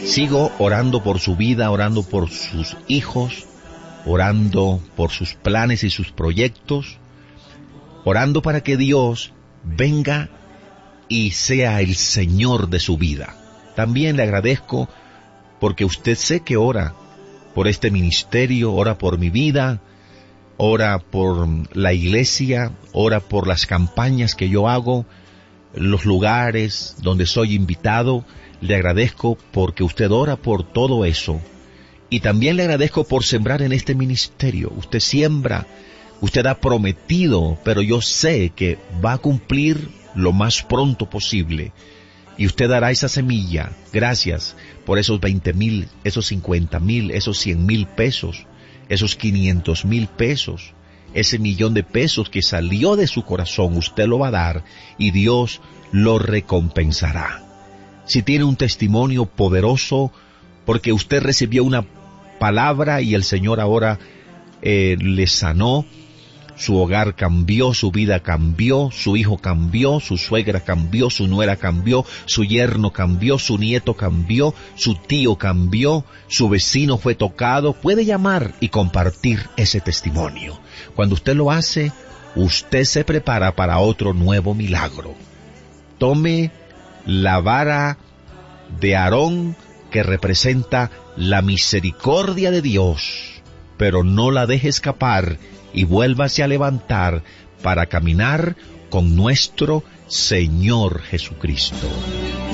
Sigo orando por su vida, orando por sus hijos, orando por sus planes y sus proyectos, orando para que Dios venga y sea el Señor de su vida. También le agradezco porque usted sé que ora por este ministerio, ora por mi vida, ora por la iglesia, ora por las campañas que yo hago, los lugares donde soy invitado. Le agradezco porque usted ora por todo eso. Y también le agradezco por sembrar en este ministerio. Usted siembra, usted ha prometido, pero yo sé que va a cumplir lo más pronto posible. Y usted dará esa semilla. Gracias por esos 20,000, esos 50,000, esos 100,000 pesos, esos 500,000 pesos, ese 1,000,000 de pesos que salió de su corazón. Usted lo va a dar y Dios lo recompensará. Si tiene un testimonio poderoso, porque usted recibió una palabra y el Señor ahora le sanó, su hogar cambió, su vida cambió, su hijo cambió, su suegra cambió, su nuera cambió, su yerno cambió, su nieto cambió, su tío cambió, su vecino fue tocado. Puede llamar y compartir ese testimonio. Cuando usted lo hace, usted se prepara para otro nuevo milagro. Tome la vara de Aarón que representa la misericordia de Dios, pero no la deje escapar y vuélvase a levantar para caminar con nuestro Señor Jesucristo.